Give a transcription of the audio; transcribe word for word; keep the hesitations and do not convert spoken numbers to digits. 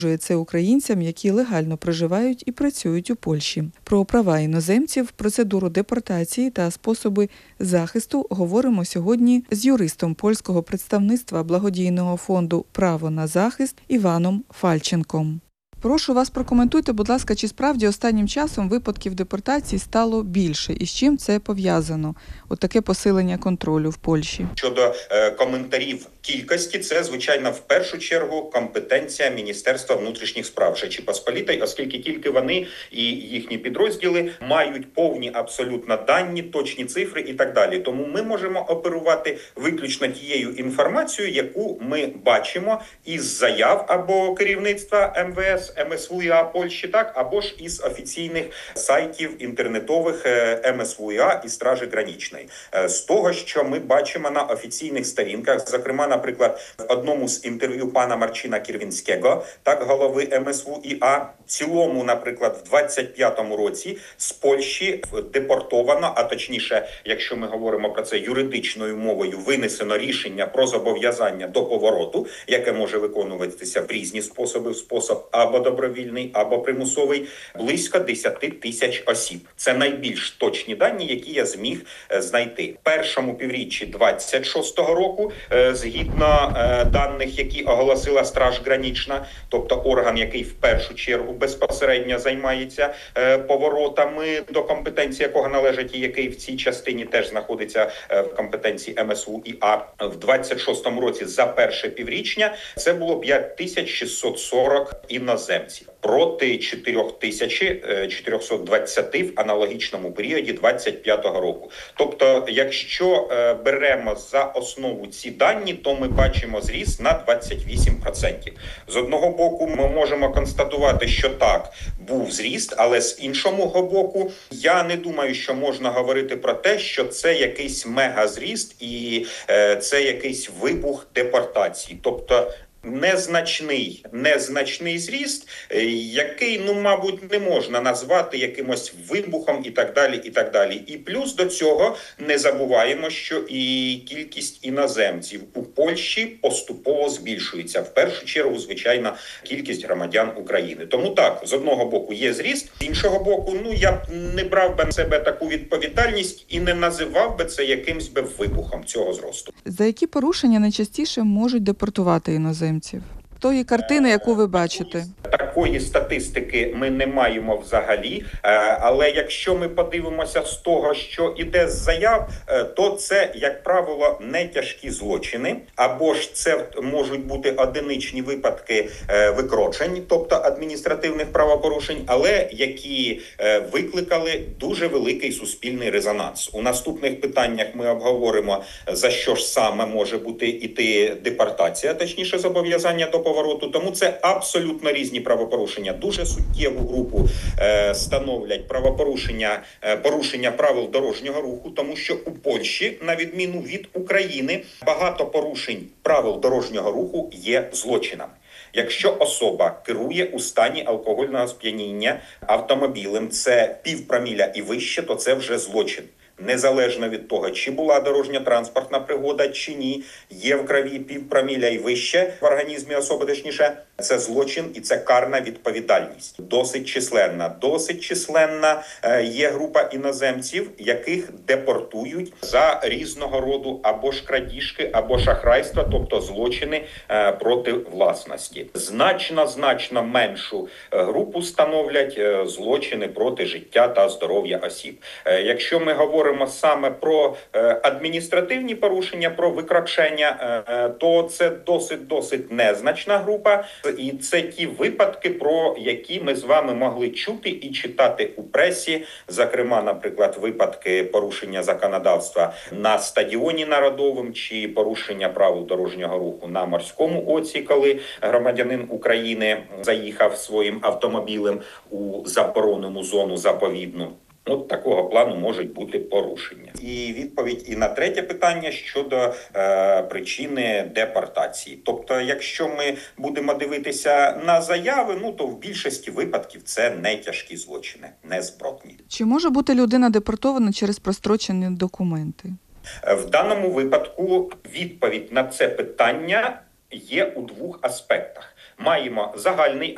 Це українцям, які легально проживають і працюють у Польщі. Про права іноземців, процедуру депортації та способи захисту говоримо сьогодні з юристом польського представництва благодійного фонду «Право на захист» Іваном Фальченком. Прошу вас, прокоментуйте, будь ласка, чи справді останнім часом випадків депортації стало більше і з чим це пов'язано? От таке посилення контролю в Польщі. Щодо е, коментарів кількості, це, звичайно, в першу чергу компетенція Міністерства внутрішніх справ Речі Посполітої, оскільки тільки вони і їхні підрозділи мають повні абсолютно дані, точні цифри і так далі. Тому ми можемо оперувати виключно тією інформацією, яку ми бачимо із заяв або керівництва ем ве ес, ем ес ве а Польщі, так, або ж із офіційних сайтів інтернетових ем ес ве а і Стражі Гранічної. З того, що ми бачимо на офіційних сторінках, зокрема, наприклад, в одному з інтерв'ю пана Марчина Кірвінського, так, голови ем ес ве а, в цілому, наприклад, в двадцять п'ятому році з Польщі депортовано, а точніше, якщо ми говоримо про це юридичною мовою, винесено рішення про зобов'язання до повороту, яке може виконуватися в різні способи, в спосіб або добровільний, або примусовий, близько десять тисяч осіб. Це найбільш точні дані, які я зміг знайти. В першому півріччі двадцять шостого року, згідно даних, які оголосила Страж Гранічна, тобто орган, який в першу чергу безпосередньо займається поворотами, до компетенції якого належить і який в цій частині теж знаходиться в компетенції ем ес ве а, в двадцять шостому році за перше піврічня це було п'ять тисяч шістсот сорок іноземців проти чотири тисячі чотириста двадцять в аналогічному періоді двадцять п'ятого року. Тобто, якщо беремо за основу ці дані, то ми бачимо зріст на двадцять вісім відсотків. З одного боку, ми можемо констатувати, що так, був зріст, але з іншого боку, я не думаю, що можна говорити про те, що це якийсь мегазріст і е, це якийсь вибух депортації. Тобто, Незначний, незначний зріст, який, ну, мабуть, не можна назвати якимось вибухом і так далі, і так далі. І плюс до цього не забуваємо, що і кількість іноземців у Польщі поступово збільшується. В першу чергу, звичайно, кількість громадян України. Тому так, з одного боку є зріст, з іншого боку, ну, я б не брав би на себе таку відповідальність і не називав би це якимсь би вибухом цього зросту. За які порушення найчастіше можуть депортувати іноземців? Тої картини, яку ви бачите? Такої статистики ми не маємо взагалі, але якщо ми подивимося з того, що іде з заяв, то це, як правило, не тяжкі злочини, або ж це можуть бути одиничні випадки викрочень, тобто адміністративних правопорушень, але які викликали дуже великий суспільний резонанс. У наступних питаннях ми обговоримо, за що ж саме може бути іти депортація, точніше зобов'язання до повороту, тому це абсолютно різні правопорушення. Дуже суттєву групу е, становлять правопорушення, е, порушення правил дорожнього руху, тому що у Польщі, на відміну від України, багато порушень правил дорожнього руху є злочинами. Якщо особа керує у стані алкогольного сп'яніння автомобілем, це півпроміля і вище, то це вже злочин. Незалежно від того, чи була дорожньо-транспортна пригода, чи ні, є в крові півпроміля і вище в організмі особи, точніше, це злочин і це карна відповідальність. Досить численна. Досить численна є група іноземців, яких депортують за різного роду або ж крадіжки, або шахрайства, тобто злочини проти власності. Значно-значно меншу групу становлять злочини проти життя та здоров'я осіб. Якщо ми говоримо саме про адміністративні порушення, про викрочення, то це досить-досить незначна група. І це ті випадки, про які ми з вами могли чути і читати у пресі. Зокрема, наприклад, випадки порушення законодавства на стадіоні народовому чи порушення правил дорожнього руху на морському оці, коли громадянин України заїхав своїм автомобілем у заборонену зону заповідну. От такого плану можуть бути порушення. І відповідь і на третє питання щодо е, причини депортації. Тобто, якщо ми будемо дивитися на заяви, ну то в більшості випадків це не тяжкі злочини, не збройні. Чи може бути людина депортована через прострочені документи? В даному випадку відповідь на це питання є у двох аспектах. Маємо загальний